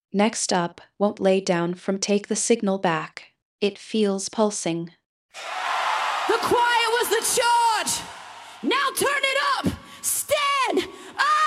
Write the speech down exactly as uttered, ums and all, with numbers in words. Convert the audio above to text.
Next up, won't lay down from take the signal back. It feels pulsing. The quiet was the choice!